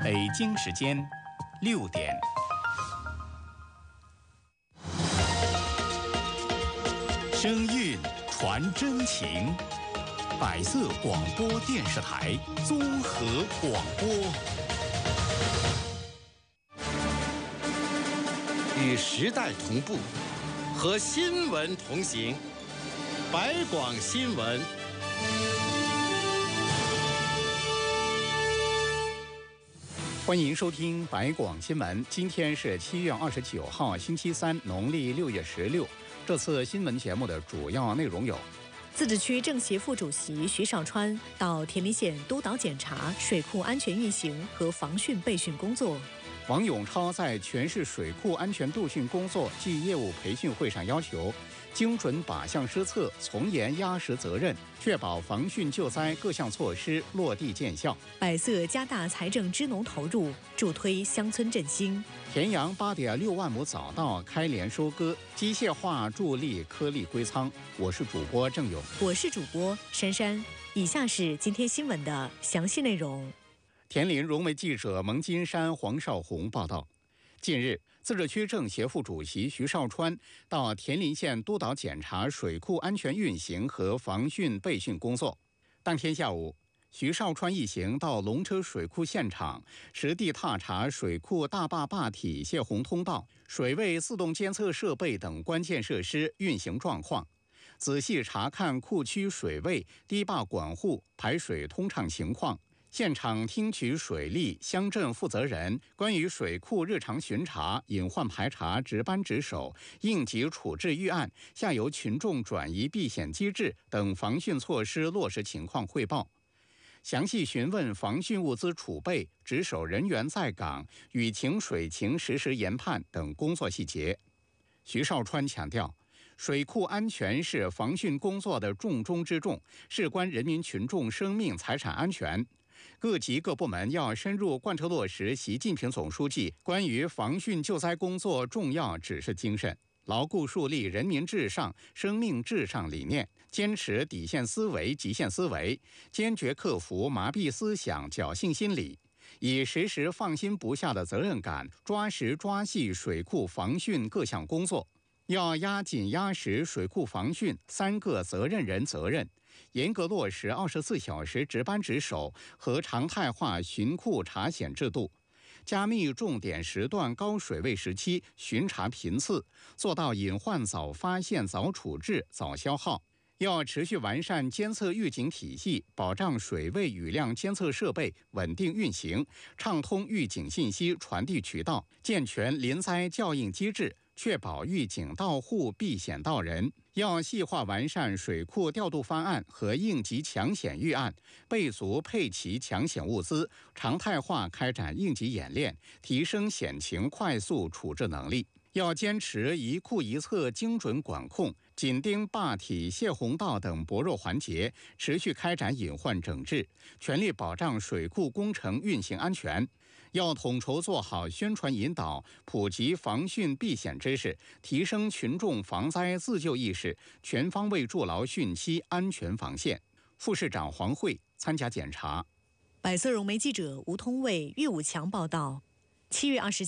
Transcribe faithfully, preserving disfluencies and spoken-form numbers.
北京时间六点。声韵传真情，百色广播电视台综合广播， 与时代同步，和新闻同行。百广新闻。 欢迎收听百广新闻。今天是七月二十九号，星期三，农历六月十六。这次新闻节目的主要内容有： 自治区政协副主席徐绍川到田林县督导检查水库安全运行和防汛备汛工作； 王永超在全市水库安全度汛工作暨业务培训会上要求，精准靶向施策，从严压实责任，确保防汛救灾各项措施落地见效。 百色加大财政支农投入，助推乡村振兴。 田阳八点六万亩早稻开镰收割，机械化助力颗粒归仓。我是主播郑勇， 我是主播珊珊。以下是今天新闻的详细内容。 田林融媒记者蒙金山、黄少红报道。近日，自治区政协副主席徐绍川到田林县督导检查水库安全运行和防汛备汛工作。当天下午，徐绍川一行到龙车水库现场，实地踏查水库大坝坝体、泄洪通道、水位自动监测设备等关键设施运行状况，仔细查看库区水位、堤坝管护、排水通畅情况。现场听取水利、乡镇负责人关于水库日常巡查、隐患排查、值班值守、应急处置预案、下游群众转移避险机制等防汛措施落实情况汇报，详细询问防汛物资储备、值守人员在岗、雨情水情实时研判等工作细节。徐绍川强调，水库安全是防汛工作的重中之重，事关人民群众生命财产安全。各级各部门要深入贯彻落实习近平总书记关于防汛救灾工作重要指示精神，牢固树立人民至上、生命至上理念，坚持底线思维、极限思维，坚决克服麻痹思想、侥幸心理，以时时放心不下的责任感，抓实抓细水库防汛各项工作。要压紧压实水库防汛三个责任人责任，严格落实二十四小时值班值守和常态化巡库查险制度，加密重点时段高水位时期巡查频次，做到隐患早发现、早处置、早消耗。要持续完善监测预警体系，保障水位雨量监测设备稳定运行，畅通预警信息传递渠道，健全临灾校应机制，确保预警到户、避险到人。要细化完善水库调度方案和应急抢险预案，备足配齐抢险物资，常态化开展应急演练，提升险情快速处置能力。要坚持一库一测精准管控，紧盯坝体、泄洪道等薄弱环节，持续开展隐患整治，全力保障水库工程运行安全。要统筹做好宣传引导，普及防汛避险知识，提升群众防灾自救意识，全方位筑牢汛期安全防线。副市长黄慧参加检查。 百色融媒记者吴通卫、岳武强报道。七月二十